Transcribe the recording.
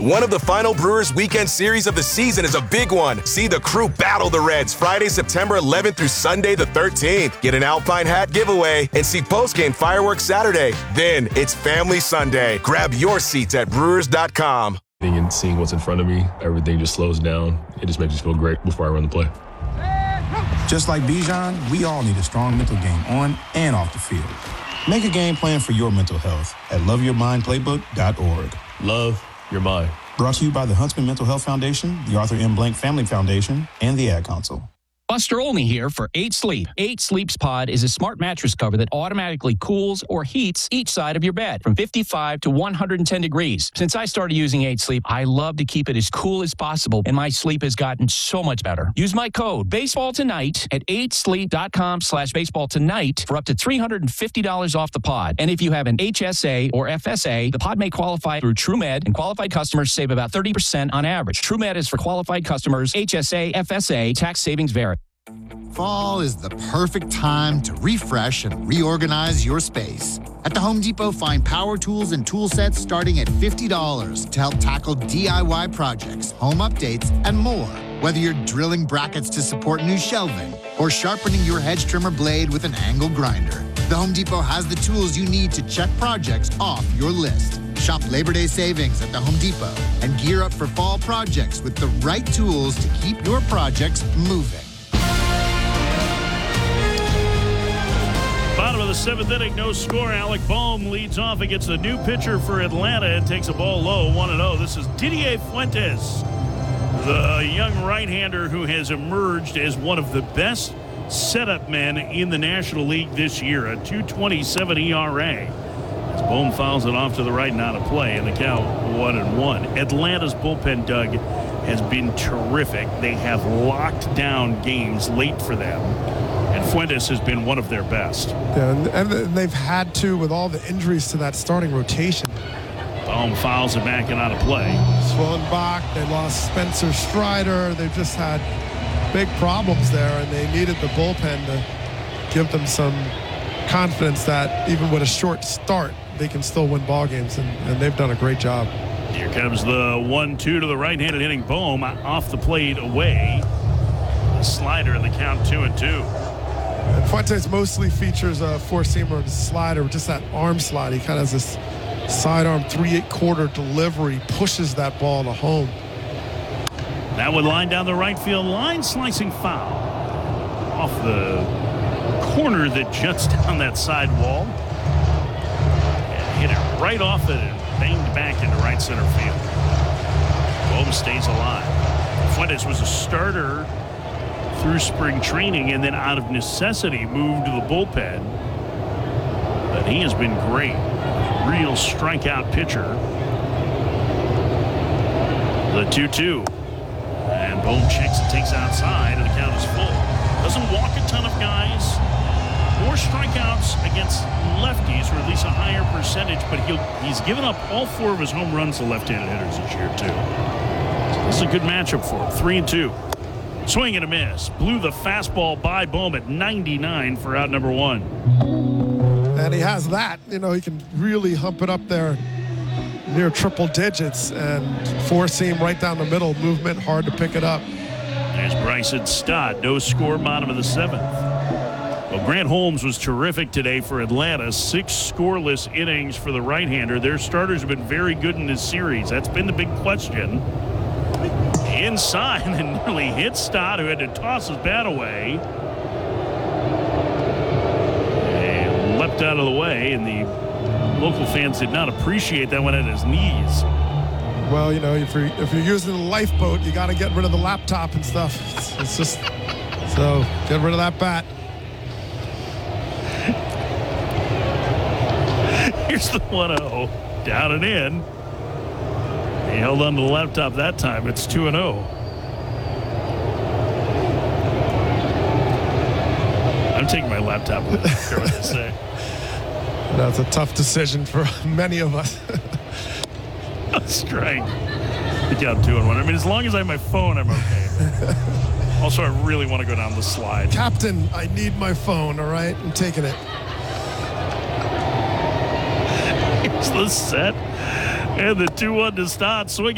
One of the final Brewers weekend series of the season is a big one. See the crew battle the Reds Friday, September 11th through Sunday the 13th. Get an Alpine hat giveaway and see postgame fireworks Saturday. Then it's Family Sunday. Grab your seats at Brewers.com. And seeing what's in front of me, everything just slows down. It just makes me feel great before I run the play. Just like Bijan, we all need a strong mental game on and off the field. Make a game plan for your mental health at loveyourmindplaybook.org. Love your mind. Brought to you by the Huntsman Mental Health Foundation, the Arthur M. Blank Family Foundation, and the Ad Council. Buster Olney here for 8 Sleep. 8 Sleep's Pod is a smart mattress cover that automatically cools or heats each side of your bed from 55 to 110 degrees. Since I started using 8 Sleep, I love to keep it as cool as possible, and my sleep has gotten so much better. Use my code BASEBALLTONIGHT at 8sleep.com/baseballtonight for up to $350 off the pod. And if you have an HSA or FSA, the pod may qualify through TrueMed, and qualified customers save about 30% on average. TrueMed is for qualified customers. HSA, FSA, tax savings vary. Fall is the perfect time to refresh and reorganize your space. At the Home Depot, find power tools and tool sets starting at $50 to help tackle DIY projects, home updates, and more. Whether you're drilling brackets to support new shelving or sharpening your hedge trimmer blade with an angle grinder, the Home Depot has the tools you need to check projects off your list. Shop Labor Day savings at the Home Depot and gear up for fall projects with the right tools to keep your projects moving. Bottom of the 7th inning, no score. Alec Bohm leads off against the new pitcher for Atlanta and takes a ball low, 1-0. This is Didier Fuentes, the young right-hander who has emerged as one of the best setup men in the National League this year, a 2.27 ERA. As Bohm fouls it off to the right, not a play, and the count 1-1. Atlanta's bullpen, Doug, has been terrific. They have locked down games late for them. And Fuentes has been one of their best. Yeah, and they've had to with all the injuries to that starting rotation. Bohm fouls it back and out of play. Swellenbach, they lost Spencer Strider. They've just had big problems there, and they needed the bullpen to give them some confidence that even with a short start, they can still win ball games, and they've done a great job. Here comes the 1-2 to the right-handed hitting Bohm off the plate away. The slider in the count 2-2. And Fuentes mostly features a four-seamer and a slider, just that arm slide. He kind of has this sidearm 3/8-quarter delivery, pushes that ball to home. That would line down the right field line, slicing foul off the corner that juts down that side wall. And hit it right off it and banged back into right center field. Bohm stays alive. Fuentes was a starter through spring training and then out of necessity moved to the bullpen. But he has been great. Real strikeout pitcher. The 2-2. And Bohm checks and takes outside, and the count is full. Doesn't walk a ton of guys. More strikeouts against lefties, or at least a higher percentage, but he's given up all 4 of his home runs to left-handed hitters this year, too. So this is a good matchup for him. 3-2. Swing and a miss. Blew the fastball by Bohm at 99 for out number 1. And he has that. You know, he can really hump it up there near triple digits and four-seam right down the middle. Movement, hard to pick it up. There's Bryson Stott. No score, bottom of the 7th. Well, Grant Holmes was terrific today for Atlanta. 6 scoreless innings for the right-hander. Their starters have been very good in this series. That's been the big question. Inside and nearly hit Stott, who had to toss his bat away. He leapt out of the way, and the local fans did not appreciate that one at his knees. Well, you know, if you're using a lifeboat, you got to get rid of the laptop and stuff. It's just, so get rid of that bat. Here's the 1-0. Down and in. He held on to the laptop that time. It's 2-0. I'm taking my laptop with me. Care what they say. That's a tough decision for many of us. Strike. Good job, 2-1. I mean, as long as I have my phone, I'm okay. Also, I really want to go down the slide. Captain, I need my phone, all right? I'm taking it. Here's the set. And the 2-1 to Stott. Swing